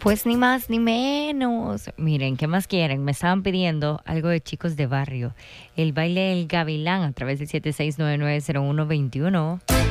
Pues ni más ni menos. Miren, ¿qué más quieren? Me estaban pidiendo algo de Chicos de Barrio. El baile del Gavilán a través del 76990121.